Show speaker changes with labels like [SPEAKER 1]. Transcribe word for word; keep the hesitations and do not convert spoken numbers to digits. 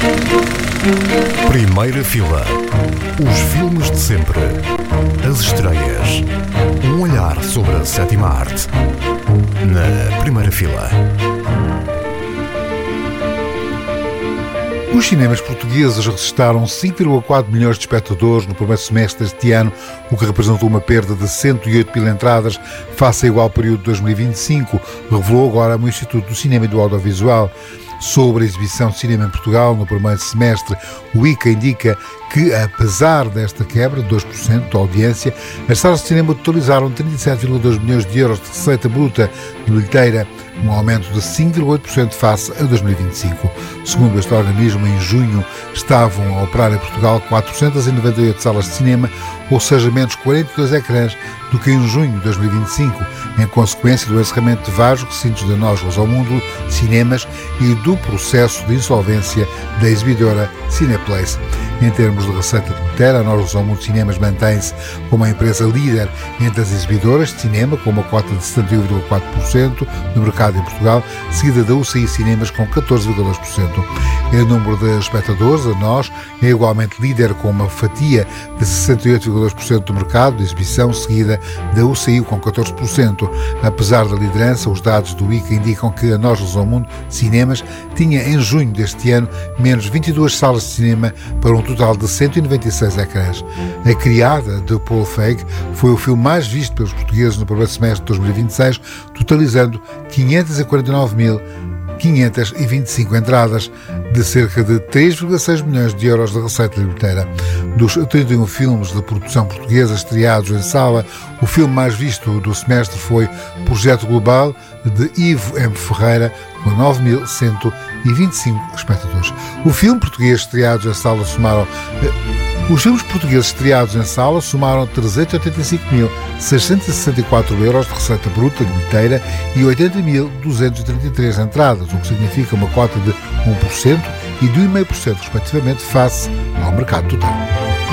[SPEAKER 1] Primeira fila. Os filmes de sempre. As estreias. Um olhar sobre a sétima arte. Na primeira fila.
[SPEAKER 2] Os cinemas portugueses registaram cinco vírgula quatro milhões de espectadores no primeiro semestre deste ano, o que representou uma perda de cento e oito mil entradas face ao igual período de dois mil e vinte e cinco, revelou agora o Instituto do Cinema e do Audiovisual. Sobre a exibição de cinema em Portugal no primeiro semestre, o I C A indica que, apesar desta quebra de dois por cento da audiência, as salas de cinema totalizaram trinta e sete vírgula dois milhões de euros de receita bruta de bilheteira, um aumento de cinco vírgula oito por cento face a dois mil e vinte e cinco. Segundo este organismo, em junho estavam a operar em Portugal quatrocentas e noventa e oito salas de cinema, ou seja, menos quarenta e dois ecrãs do que em junho de dois mil e vinte e cinco, em consequência do encerramento de vários recintos da Nós Luz ao Mundo, cinemas e do processo de insolvência da exibidora Cineplace. Em termos de receita de bilheteira, a Nós Luz ao Mundo Cinemas mantém-se como a empresa líder entre as exibidoras de cinema, com uma cota de setenta e um vírgula quatro por cento do mercado em Portugal, seguida da U C I Cinemas com catorze vírgula dois por cento. Em número de espectadores, a Nós é igualmente líder com uma fatia de sessenta e oito vírgula dois por cento do mercado de exibição, seguida da U C I com catorze por cento. Apesar da liderança, os dados do I C A indicam que a Nós Luz ao Mundo Cinemas tinha em junho deste ano menos vinte e duas salas de cinema para um total de cento e noventa e seis ecrãs. A Criada, de Paul Feig, foi o filme mais visto pelos portugueses no primeiro semestre de dois mil e vinte e seis, totalizando quinhentas e quarenta e nove mil quinhentas e vinte e cinco entradas, de cerca de três vírgula seis milhões de euros de receita de bilheteira. Dos trinta e um filmes de produção portuguesa estreados em sala, o filme mais visto do semestre foi Projeto Global, de Ivo M. Ferreira, com nove mil cento e vinte e cinco espectadores. O filme português estreados em sala somaram... Os filmes portugueses estreados em sala somaram trezentos e oitenta e cinco mil seiscentos e sessenta e quatro euros de receita bruta de bilheteira e oitenta mil duzentos e trinta e três entradas, o que significa uma cota de um por cento e de um vírgula cinco por cento, respectivamente, face ao mercado total.